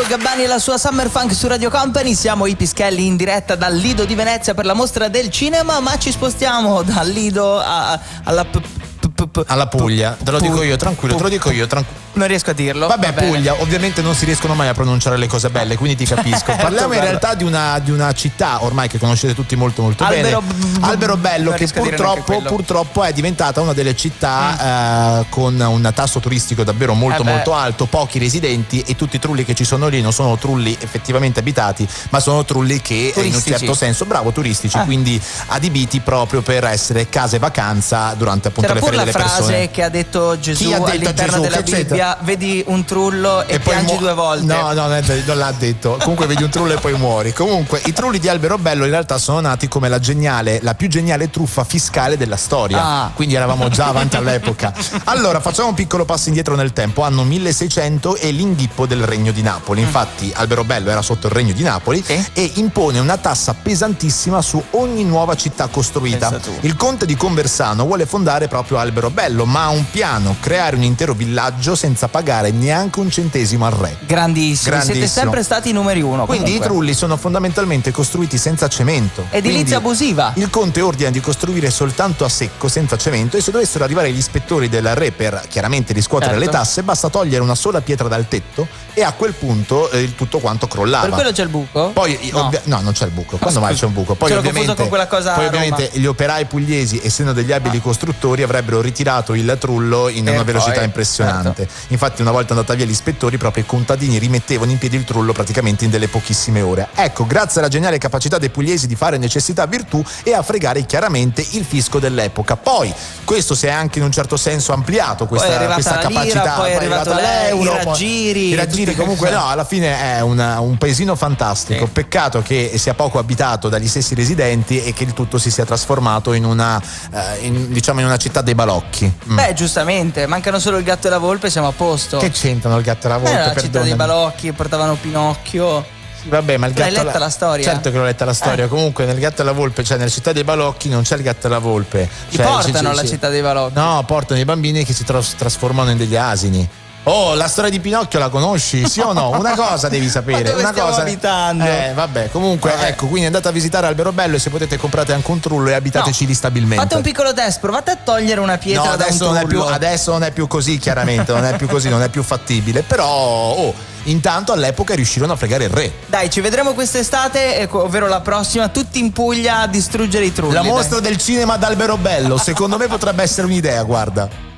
Gabbani e la sua Summer Funk su Radio Company. Siamo i Pischelli in diretta dal Lido di Venezia per la mostra del cinema, ma ci spostiamo dal Lido alla Puglia. Te lo dico io, tranquillo, te lo dico io, tranquillo. Non riesco a dirlo. Vabbè, Puglia, ovviamente non si riescono mai a pronunciare le cose belle, quindi ti capisco. Parliamo in realtà di una città ormai che conoscete tutti molto molto bene. Alberobello, che purtroppo è diventata una delle città con un tasso turistico davvero molto alto, pochi residenti, e tutti i trulli che ci sono lì non sono trulli effettivamente abitati, ma sono trulli che turistici. In un certo senso, turistici, quindi adibiti proprio per essere case vacanza durante appunto le ferie delle persone. C'era pure la frase che ha detto Gesù all'interno della Bibbia: vedi un trullo e piangi due volte. No, non l'ha detto. Comunque vedi un trullo e poi muori. Comunque i trulli di Alberobello in realtà sono nati come la più geniale truffa fiscale della storia. Quindi eravamo già avanti all'epoca. Allora facciamo un piccolo passo indietro nel tempo. Anno 1600 e l'inghippo del Regno di Napoli. Infatti Alberobello era sotto il Regno di Napoli e impone una tassa pesantissima su ogni nuova città costruita. Il conte di Conversano vuole fondare proprio Alberobello, ma ha un piano: creare un intero villaggio senza pagare neanche un centesimo al re. Grandissimo. Siete sempre stati i numeri uno. Quindi comunque. I trulli sono fondamentalmente costruiti senza cemento. Edilizia abusiva. Il conte ordina di costruire soltanto a secco, senza cemento, e se dovessero arrivare gli ispettori del re per chiaramente riscuotere le tasse, basta togliere una sola pietra dal tetto e a quel punto il tutto quanto crollava. Per quello c'è il buco? Poi no, non c'è il buco. Quando mai c'è un buco? Poi con quella cosa ovviamente gli operai pugliesi, essendo degli abili costruttori, avrebbero ritirato il trullo in una velocità impressionante. Infatti una volta andata via gli ispettori, proprio i contadini rimettevano in piedi il trullo praticamente in delle pochissime ore. Ecco, grazie alla geniale capacità dei pugliesi di fare necessità virtù e a fregare chiaramente il fisco dell'epoca. Poi questo si è anche in un certo senso ampliato, questa capacità. Poi è arrivato l'euro, i raggiri. Comunque no, alla fine è un paesino fantastico. Peccato che sia poco abitato dagli stessi residenti e che il tutto si sia trasformato in una città dei balocchi. Beh, giustamente, mancano solo il gatto e la volpe, siamo a posto. Che c'entrano il gatto e la volpe? La città dei balocchi, portavano Pinocchio. Vabbè, ma il gatto. L'hai letta la storia? Certo che l'ho letta la storia. Comunque nel gatto e la volpe, cioè nella città dei balocchi non c'è il gatto e la volpe. Portano alla città dei balocchi. No, portano i bambini che si trasformano in degli asini. Oh, la storia di Pinocchio la conosci? Sì o no? Una cosa devi sapere. Ma dove stiamo abitando? Vabbè, comunque ecco, quindi andate a visitare Alberobello e se potete comprate anche un trullo e abitateci lì stabilmente. Fate un piccolo test, provate a togliere una pietra da un trullo. Adesso non è più così, chiaramente, non è più così, non è più fattibile, però intanto all'epoca riuscirono a fregare il re. Dai, ci vedremo quest'estate, ovvero la prossima, tutti in Puglia a distruggere i trulli. La mostra del cinema ad Alberobello, secondo me potrebbe essere un'idea, guarda.